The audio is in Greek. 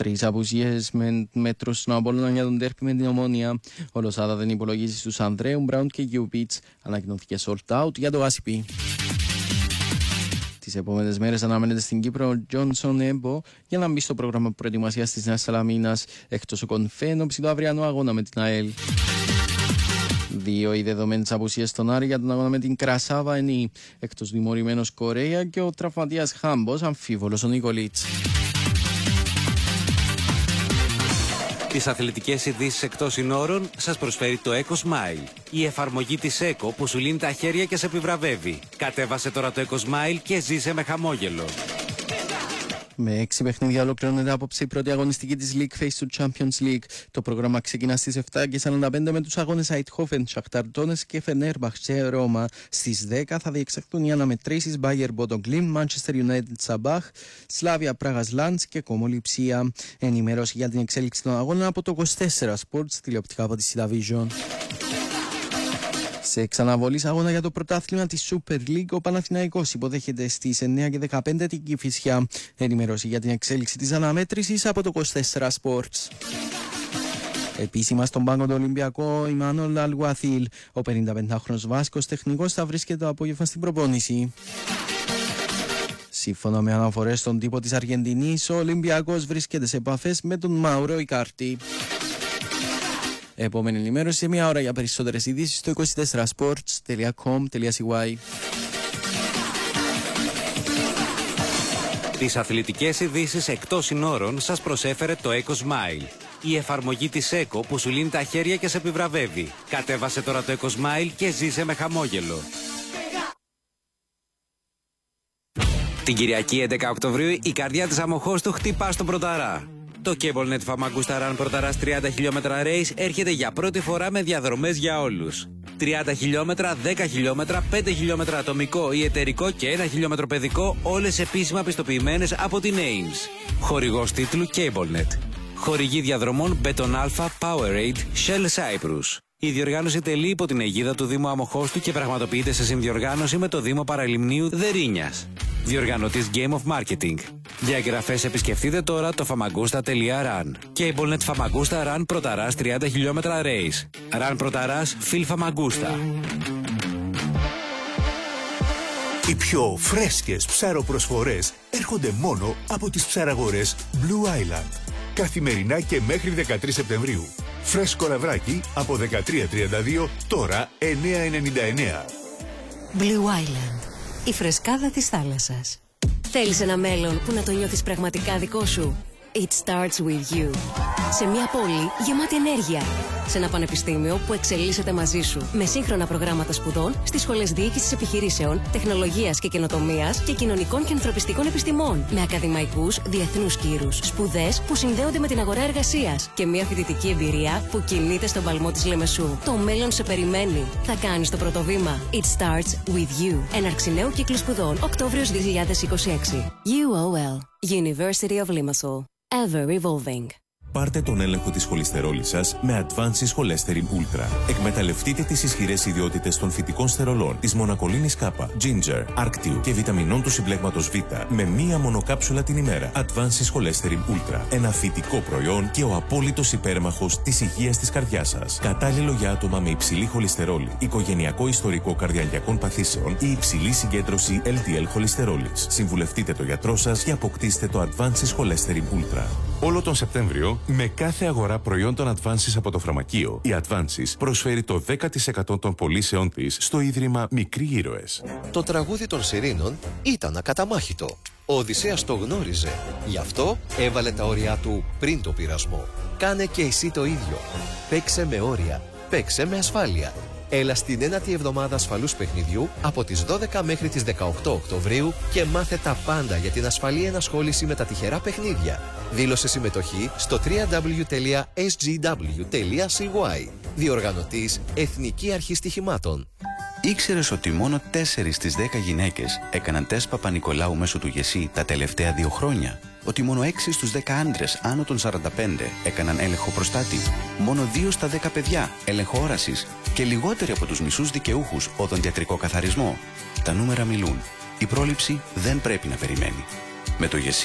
Τρεις απουσίες με μέτρους στον Απόλλωνα για τον ντέρπι με την Ομόνια. Ο Λοσάδα δεν υπολογίζει στους Ανδρέου, Μπράουν και Γιουπίτς. Ανακοινώθηκε sold out για το ACP. Τις επόμενες μέρες αναμένεται στην Κύπρο ο Τζόνσον Έμπο για να μπει στο πρόγραμμα προετοιμασίας της Νέας Σαλαμίνας, εκτός ο Κονφέ ενόψει του αυριανού αγώνα με την ΑΕΛ. Δύο οι δεδομένες απουσίες στον Άρη για τον αγώνα με την Κρασάβα είναι εκτός δημιουργημένος Κορέα και ο τραυματίας Χάμπος, αμφίβολος ο Νικολίτς. Τις αθλητικές ειδήσεις εκτός συνόρων σας προσφέρει το EcoSmile. Η εφαρμογή της Eco που σου λύνει τα χέρια και σε επιβραβεύει. Κατέβασε τώρα το EcoSmile και ζήσε με χαμόγελο. Με 6 παιχνίδια ολοκληρώνεται απόψε η πρώτη αγωνιστική της League Phase του Champions League. Το πρόγραμμα ξεκινά στις 7:45 με τους αγώνες Eindhoven, Shakhtar Donetsk και Fenerbahce Ρώμα. Στις 10 θα διεξαχθούν οι αναμετρήσεις Bayer Bodo-Glimt, Manchester United Sabah, Slavia Pragas Lans και Como Lipsia. Ενημέρωση για την εξέλιξη των αγώνων από το 24 Sports, τηλεοπτικά από τη CityVision. Σε εξαναβολής αγώνα για το πρωτάθλημα της Super League, ο Παναθηναϊκός υποδέχεται στις 9:15 την Κηφισιά. Ενημέρωση για την εξέλιξη της αναμέτρησης από το 24 Sports. Επίσημα στον πάγκο του Ολυμπιακού, η Μάνολ Αλγουαθίλ. Ο 55χρονος Βάσκος τεχνικός θα βρίσκεται το απόγευμα στην προπόνηση. Σύμφωνα με αναφορές στον τύπο της Αργεντινής, ο Ολυμπιακός βρίσκεται σε επαφές με τον Μάουρο Ικάρτη. Επόμενη ενημέρωση σε μια ώρα για περισσότερες ειδήσεις στο 24sports.com.cy. Τις αθλητικές ειδήσεις εκτός συνόρων σας προσέφερε το EcoSmile. Η εφαρμογή της Eco που σου λύνει τα χέρια και σε επιβραβεύει. Κατέβασε τώρα το EcoSmile και ζήσε με χαμόγελο. Την Κυριακή 11 Οκτωβρίου η καρδιά της Αμοχώστου χτυπά στον Πρωταρά. Το CableNet Famagusta Run Πρωταράς 30 χιλιόμετρα race έρχεται για πρώτη φορά με διαδρομές για όλους. 30 χιλιόμετρα, 10 χιλιόμετρα, 5 χιλιόμετρα ατομικό ή εταιρικό και 1 χιλιόμετρο παιδικό, όλες επίσημα πιστοποιημένες από την Ames. Χορηγός τίτλου CableNet. Χορηγή διαδρομών Beton Alpha, Powerade, Shell Cyprus. Η διοργάνωση τελεί υπό την αιγίδα του Δήμου Αμοχώστου και πραγματοποιείται σε συνδιοργάνωση με το Δήμο Παραλιμνίου Δερίνιας. Διοργανωτής Game of Marketing. Για εγγραφές επισκεφτείτε τώρα το famagusta.run. CableNet Famagusta Run Πρωταράς 30 χιλιόμετρα race. Run Πρωταράς Phil Famagusta. Οι πιο φρέσκες ψαροπροσφορές έρχονται μόνο από τις ψαραγορές Blue Island. Καθημερινά και μέχρι 13 Σεπτεμβρίου. Φρέσκο λαβράκι από 13,32, τώρα 9,99. Blue Island. Η φρεσκάδα της θάλασσας. Θέλεις ένα μέλλον που να το νιώθεις πραγματικά δικό σου? It starts with you. Σε μια πόλη γεμάτη ενέργεια. Σε ένα πανεπιστήμιο που εξελίσσεται μαζί σου. Με σύγχρονα προγράμματα σπουδών στις σχολές διοίκησης επιχειρήσεων, τεχνολογίας και καινοτομίας και κοινωνικών και ανθρωπιστικών επιστημών. Με ακαδημαϊκούς διεθνούς κύρους. Σπουδές που συνδέονται με την αγορά εργασίας. Και μια φοιτητική εμπειρία που κινείται στον παλμό της Λεμεσού. Το μέλλον σε περιμένει. Θα κάνεις το πρώτο βήμα. It starts with you. Έναρξη νέου κύκλου σπουδών Οκτώβριος 2026. UOL. University of Limassol. Ever evolving. Πάρτε τον έλεγχο της χολυστερόλης σας με Advances Cholesterol Ultra. Εκμεταλλευτείτε τις ισχυρές ιδιότητες των φυτικών στερολών, της μονακολίνης K, ginger, άρκτιου και βιταμινών του συμπλέγματος Β με μία μονοκάψουλα την ημέρα. Advances Cholesterol Ultra. Ένα φυτικό προϊόν και ο απόλυτος υπέρμαχος της υγείας της καρδιάς σας. Κατάλληλο για άτομα με υψηλή χολυστερόλη, οικογενειακό ιστορικό καρδιαγγειακών παθήσεων ή υψηλή συγκέντρωση LDL χολυστερόλης. Συμβουλευτείτε το γιατρό σας και αποκτήστε το Advances Cholesterol Ultra. Όλο τον Σεπτέμβριο, με κάθε αγορά προϊόντων Advances από το φαρμακείο, η Advances προσφέρει το 10% των πωλήσεών της στο Ίδρυμα Μικροί Ήρωες. Το τραγούδι των Σιρήνων ήταν ακαταμάχητο. Ο Οδυσσέας το γνώριζε. Γι' αυτό έβαλε τα όρια του πριν το πειρασμό. Κάνε και εσύ το ίδιο. Παίξε με όρια. Παίξε με ασφάλεια. Έλα στην 9η εβδομάδα ασφαλούς παιχνιδιού από τις 12 μέχρι τις 18 Οκτωβρίου και μάθε τα πάντα για την ασφαλή ενασχόληση με τα τυχερά παιχνίδια. Δήλωσε συμμετοχή στο www.sgw.cy. Διοργανωτής Εθνική Αρχή Στοιχημάτων. Ήξερες ότι μόνο 4 στις 10 γυναίκες έκαναν τεστ Παπα-Νικολάου μέσω του ΓΕΣΥ τα τελευταία 2 χρόνια? Ότι μόνο 6 στους 10 άντρες άνω των 45 έκαναν έλεγχο προστάτη? Μόνο 2 στα 10 παιδιά έλεγχο όρασης? Και λιγότεροι από τους μισούς δικαιούχους οδοντιατρικό καθαρισμό? Τα νούμερα μιλούν. Η πρόληψη δεν πρέπει να περιμένει. Με το ΓΕΣΥ